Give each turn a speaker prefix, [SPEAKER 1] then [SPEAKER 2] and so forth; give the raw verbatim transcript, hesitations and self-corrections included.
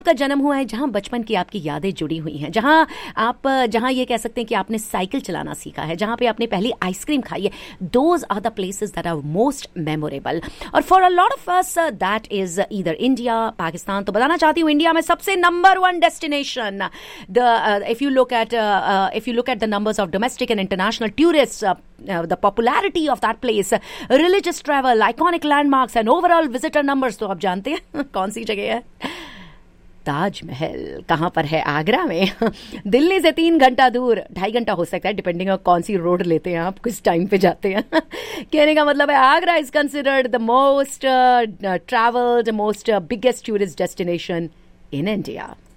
[SPEAKER 1] का जन्म हुआ है जहां बचपन की आपकी यादें जुड़ी हुई हैं, जहां आप जहां ये कह सकते हैं कि आपने साइकिल चलाना सीखा है, जहां पे आपने पहली आइसक्रीम खाई है. Those are the places that are most memorable. और for a lot of us that is either India, Pakistan. तो बताना चाहती हूँ इंडिया में सबसे number one destination, the if you look at if you look at the numbers of domestic and international tourist, the popularity of that place, religious travel, iconic landmarks and overall visitor numbers, तो आप जानते हैं कौन सी जगह है? ताजमहल. कहाँ पर है? आगरा में. दिल्ली से तीन घंटा दूर, ढाई घंटा हो सकता है डिपेंडिंग ऑन कौन सी रोड लेते हैं आप, किस टाइम पे जाते हैं. कहने का मतलब है Agra is considered the most travelled, most biggest tourist destination in India.